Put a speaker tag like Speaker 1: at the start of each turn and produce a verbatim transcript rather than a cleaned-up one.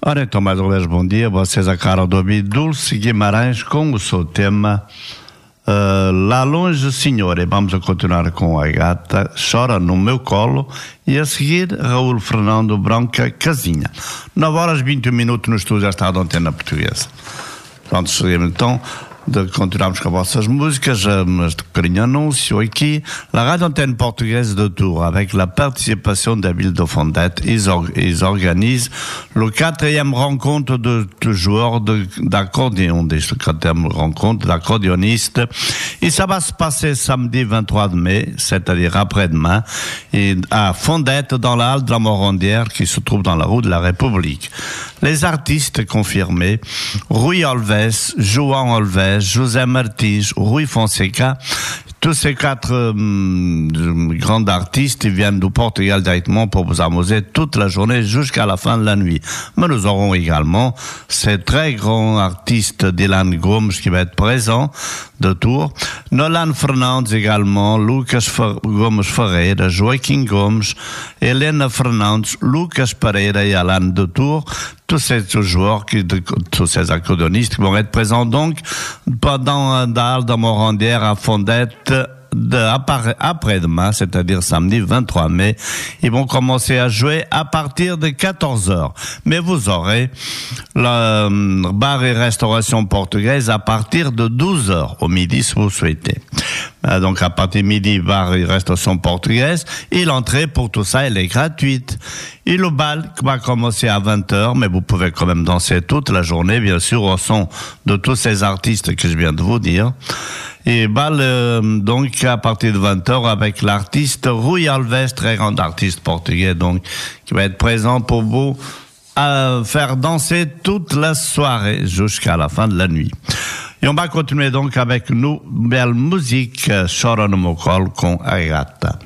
Speaker 1: Ora então, mais uma vez, bom dia. Vocês acabaram de ouvir Dulce Guimarães com o seu tema uh, Lá Longe, Senhor. E vamos a continuar com a gata Chora no Meu Colo. E a seguir, Raul Fernando Branca Casinha. nove horas e vinte e um minutos no estúdio, já está a Antena Portuguesa. Pronto, seguimos então. De, continuamos com as vossas músicas, mas de pequeno anúncio aqui. La radio antenne portugaise de Tours, avec la participation de la ville de Fondette, ils, or, ils organisent le quatrième rencontre de, de joueurs de, d'accordéon, des quatrième rencontre d'accordéonistes. Et ça va se passer samedi vingt-trois mai, c'est-à-dire après-demain, et à Fondette, dans la halle de la Morandière, qui se trouve dans la rue de la République. Les artistes confirmés, Rui Alves, João Alves, José Martins, Rui Fonseca, tous ces quatre euh, grands artistes, ils viennent du Portugal directement pour vous amuser toute la journée jusqu'à la fin de la nuit. Mais nous aurons également ces très grands artistes Dylan Gomes qui va être présent de Tours, Nolan Fernandes également, Lucas Gomes Ferreira, Joaquim Gomes, Helena Fernandes, Lucas Pereira et Alan de Tours, tous ces joueurs, qui, tous ces accordéonistes qui vont être présents donc pendant la halle de Morandière à Fondette de, après-demain, c'est-à-dire samedi vingt-trois mai. Ils vont commencer à jouer à partir de quatorze heures. Mais vous aurez la bar et restauration portugaise à partir de douze heures au midi si vous souhaitez. Donc à partir de midi, bar et restauration portugaise. Et l'entrée pour tout ça, elle est gratuite. Et le bal va commencer à vingt heures, mais vous pouvez quand même danser toute la journée, bien sûr, au son de tous ces artistes que je viens de vous dire. Et bal, euh, donc, à partir de vingt heures avec l'artiste Rui Alves, très grand artiste portugais, donc, qui va être présent pour vous à faire danser toute la soirée jusqu'à la fin de la nuit. Et on va continuer donc avec nous, belle musique, Chora no Meu Colo com a gata.